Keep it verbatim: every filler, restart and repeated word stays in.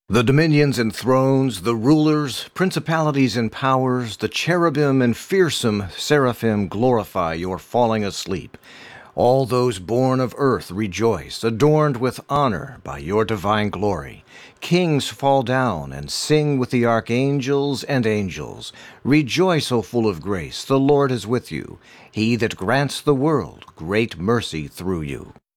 The dominions and thrones, the rulers, principalities and powers, the cherubim and fearsome seraphim glorify your falling asleep. All those born of earth rejoice, adorned with honor by your divine glory. Kings fall down and sing with the archangels and angels. Rejoice, O full of grace, the Lord is with you. He that grants the world great mercy through you.